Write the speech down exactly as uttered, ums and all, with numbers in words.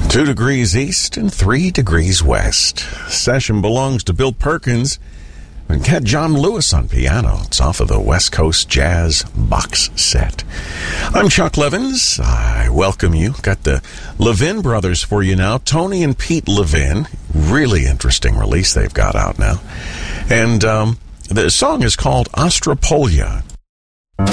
Two degrees east and three degrees west. Session belongs to Bill Perkins and had John Lewis on piano. It's off of the West Coast Jazz box set. I'm Chuck Levins. I welcome you. Got the Levin brothers for you now. Tony and Pete Levin. Really interesting release they've got out now. And um, the song is called Ostropolia.